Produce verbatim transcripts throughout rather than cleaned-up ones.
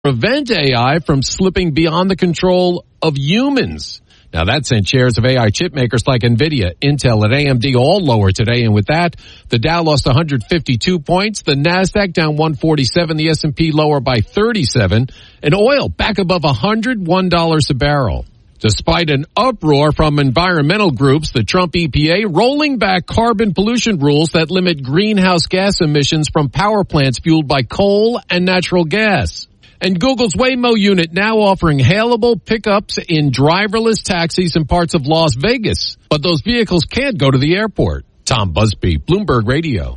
prevent A I from slipping beyond the control of humans. Now that sent shares of A I chip makers like NVIDIA, Intel, and A M D all lower today. And with that, the Dow lost one hundred fifty-two points, the NASDAQ down one forty-seven, the S and P lower by thirty-seven, and oil back above one hundred one dollars a barrel. Despite an uproar from environmental groups, the Trump E P A rolling back carbon pollution rules that limit greenhouse gas emissions from power plants fueled by coal and natural gas. And Google's Waymo unit now offering hailable pickups in driverless taxis in parts of Las Vegas. But those vehicles can't go to the airport. Tom Busby, Bloomberg Radio.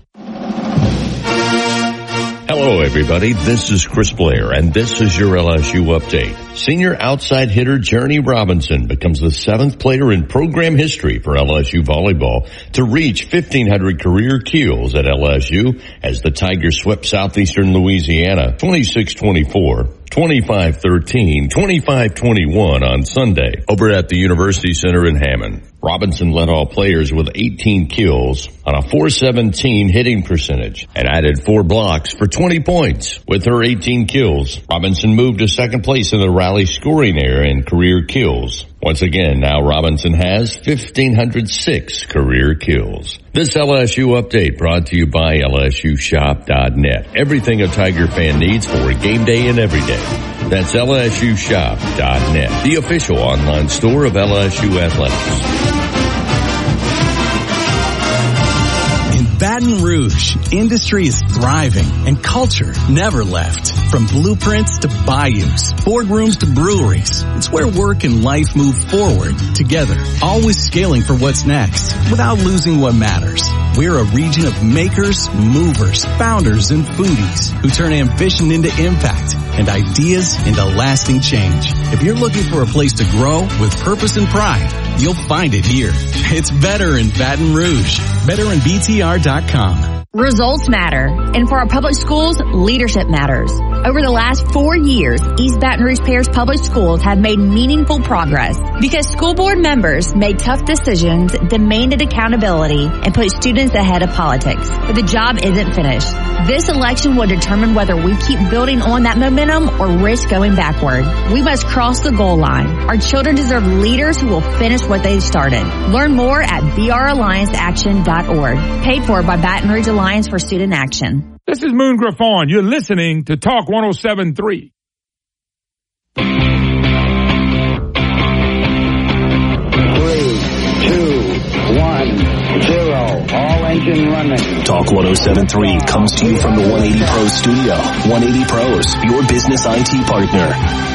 Hello, everybody. This is Chris Blair, and this is your L S U update. Senior outside hitter Journey Robinson becomes the seventh player in program history for L S U volleyball to reach fifteen hundred career kills at L S U as the Tigers swept Southeastern Louisiana twenty-six twenty-four. twenty-five thirteen, twenty-five twenty-one on Sunday over at the University Center in Hammond. Robinson led all players with eighteen kills on a four seventeen hitting percentage and added four blocks for twenty points. With her eighteen kills, Robinson moved to second place in the rally scoring area in career kills. Once again, now Robinson has one thousand five hundred six career kills. This L S U update brought to you by L S U shop dot net. Everything a Tiger fan needs for a game day and every day. That's L S U shop dot net, the official online store of L S U Athletics. Baton Rouge, industry is thriving and culture never left. From blueprints to bayous, boardrooms to breweries, it's where work and life move forward together, always scaling for what's next without losing what matters. We're a region of makers, movers, founders, and foodies who turn ambition into impact and ideas into lasting change. If you're looking for a place to grow with purpose and pride, you'll find it here. It's better in Baton Rouge. Better in B T R dot com. Results matter, and for our public schools, leadership matters. Over the last four years, East Baton Rouge Parish Public Schools have made meaningful progress because school board members made tough decisions, demanded accountability, and put students ahead of politics. But the job isn't finished. This election will determine whether we keep building on that momentum or risk going backward. We must cross the goal line. Our children deserve leaders who will finish what they started. Learn more at b r alliance action dot org. Paid for by Baton Rouge Alliance for Student Action. This is Moon Griffon. You're listening to Talk one oh seven point three. Three, two, one, zero. All engine running. Talk one oh seven point three comes to you from the one eighty Pro studio. one eighty Pros, your business I T partner.